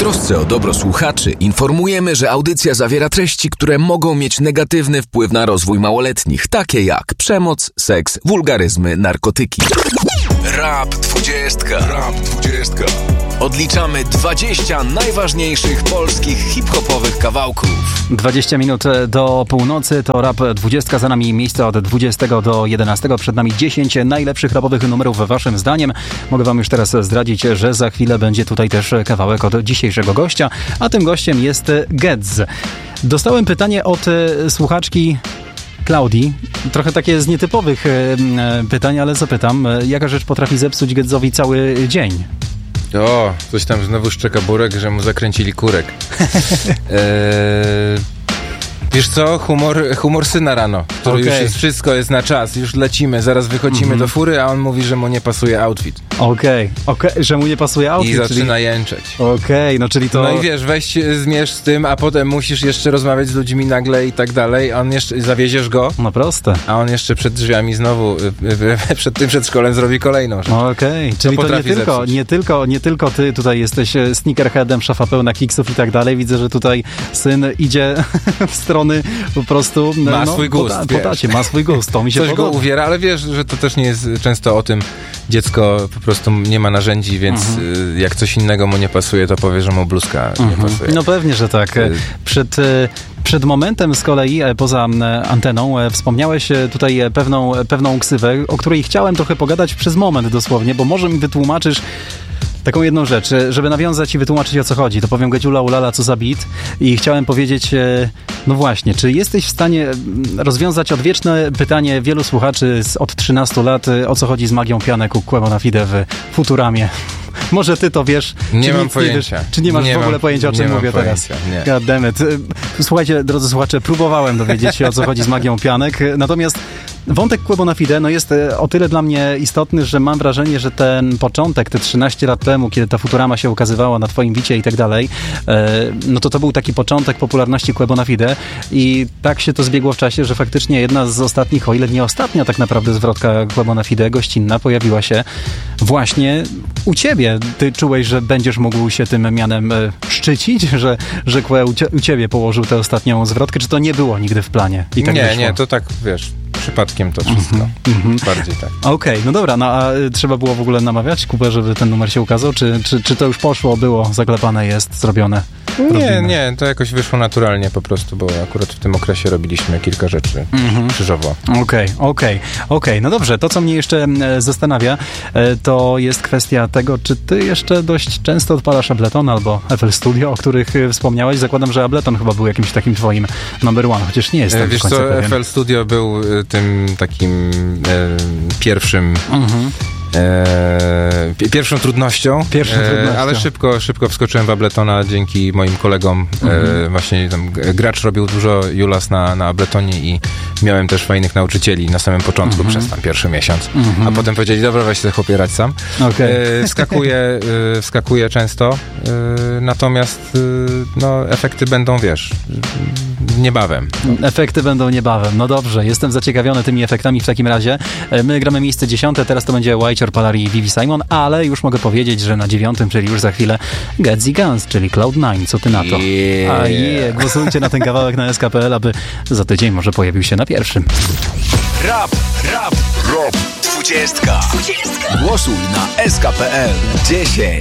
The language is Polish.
trosce o dobro słuchaczy informujemy, że audycja zawiera treści, które mogą mieć negatywny wpływ na rozwój małoletnich, takie jak przemoc, seks, wulgaryzmy, narkotyki. Rap 20. Rap 20. Odliczamy 20 najważniejszych polskich hip-hopowych kawałków. 20 minut do północy to Rap 20. Za nami miejsce od 20 do 11. Przed nami 10 najlepszych rapowych numerów waszym zdaniem. Mogę wam już teraz zdradzić, że za chwilę będzie tutaj też kawałek od dzisiejszego gościa, a tym gościem jest Gedz. Dostałem pytanie od słuchaczki Klaudii. Trochę takie z nietypowych pytań, ale zapytam, jaka rzecz potrafi zepsuć Gedzowi cały dzień? O, coś tam znowu szczeka burek, że mu zakręcili kurek. Wiesz co? Humor syna rano, który już jest, wszystko jest na czas, już lecimy, zaraz wychodzimy do fury, a on mówi, że mu nie pasuje outfit. Okej, że mu nie pasuje outfit. I zaczyna jęczeć. No czyli to... No i wiesz, weź zmierz z tym, a potem musisz jeszcze rozmawiać z ludźmi nagle i tak dalej, a on jeszcze, zawieziesz go. No proste. A on jeszcze przed drzwiami znowu, przed tym przedszkolem zrobi kolejną rzecz. Czyli to nie tylko ty tutaj jesteś sneakerheadem, szafa pełna kiksów i tak dalej. Widzę, że tutaj syn idzie w stronę po prostu... Ma swój gust, ma swój gust, to mi się podoba. Coś go uwiera, ale wiesz, że to też nie jest często o tym, dziecko po prostu nie ma narzędzi, więc jak coś innego mu nie pasuje, to powie, że mu bluzka nie pasuje. No pewnie, że tak. Przed momentem z kolei, poza anteną, wspomniałeś tutaj pewną ksywę, o której chciałem trochę pogadać przez moment dosłownie, bo może mi wytłumaczysz taką jedną rzecz, żeby nawiązać i wytłumaczyć, o co chodzi. To powiem Gedziula ulala, co za beat. I chciałem powiedzieć, no właśnie, czy jesteś w stanie rozwiązać odwieczne pytanie wielu słuchaczy od 13 lat, o co chodzi z magią pianek u Quebo Fide w Futuramie? Może ty to wiesz. Nie mam pojęcia. Czy nie masz w ogóle pojęcia, o czym mówię teraz? Nie. God damn it. Słuchajcie, drodzy słuchacze, próbowałem dowiedzieć się, o co chodzi z magią pianek. Natomiast wątek Quebo Fide jest o tyle dla mnie istotny, że mam wrażenie, że ten początek, te 13 lat temu, kiedy ta Futurama się ukazywała na twoim bicie i tak dalej, no to był taki początek popularności Quebo Fide i tak się to zbiegło w czasie, że faktycznie jedna z ostatnich, o ile nie ostatnia tak naprawdę zwrotka Quebo Fide, gościnna, pojawiła się właśnie u ciebie. Ty czułeś, że będziesz mógł się tym mianem szczycić, że Kwe u ciebie położył tę ostatnią zwrotkę, czy to nie było nigdy w planie? I tak nie, to tak, wiesz, przypadkiem to wszystko. Bardziej tak. Okej, no dobra, no a trzeba było w ogóle namawiać Kubę, żeby ten numer się ukazał? Czy to już poszło, było, zaklepane jest, zrobione? Nie, to jakoś wyszło naturalnie po prostu, bo akurat w tym okresie robiliśmy kilka rzeczy krzyżowo. Okej. No dobrze, to co mnie jeszcze zastanawia, to jest kwestia tego, czy ty jeszcze dość często odpalasz Ableton albo FL Studio, o których wspomniałeś. Zakładam, że Ableton chyba był jakimś takim twoim number one, chociaż nie jestem wiesz do końca pewien. FL Studio był tym takim pierwszym pierwszą trudnością, ale szybko wskoczyłem w Abletona dzięki moim kolegom. Właśnie tam gracz robił dużo Julas na Abletonie i miałem też fajnych nauczycieli na samym początku przez tam pierwszy miesiąc. A potem powiedzieli, dobra, weź sobie chłopie sam. Wskakuję często, natomiast no, efekty będą, wiesz, niebawem. Efekty będą niebawem. No dobrze, jestem zaciekawiony tymi efektami w takim razie. My gramy miejsce 10, teraz to będzie White Palari i Vivi Simon, ale już mogę powiedzieć, że na 9, czyli już za chwilę Gedzy Guns, czyli Cloud9. Co ty na to? Głosujcie na ten kawałek na SK.pl, aby za tydzień może pojawił się na pierwszym. Rap 20. Głosuj na SK.pl. 10.